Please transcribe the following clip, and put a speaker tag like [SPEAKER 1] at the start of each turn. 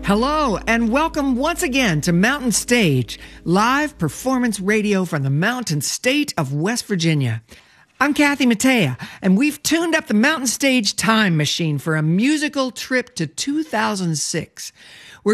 [SPEAKER 1] Hello, and welcome once again to Mountain Stage, live performance radio from the Mountain State of West Virginia. I'm Kathy Mattea, and we've tuned up the Mountain Stage time machine for a musical trip to 2006.